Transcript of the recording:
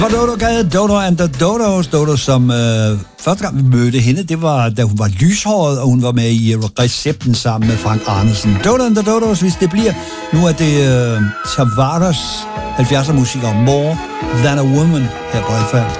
Dodo Gade, Dodo and the Dodos. Dodo, som første gang vi mødte hende, det var, da hun var lyshåret, og hun var med i Recepten sammen med Frank Andersen. Dodo and the Dodos, hvis det bliver. Nu er det Tavares 70'er musikere More Than a Woman her på Alfa.